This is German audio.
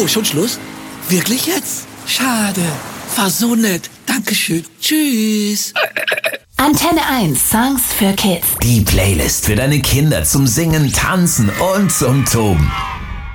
Oh, schon Schluss? Wirklich jetzt? Schade. War so nett. Dankeschön. Tschüss. Antenne 1 Songs für Kids. Die Playlist für deine Kinder zum Singen, Tanzen und zum Toben.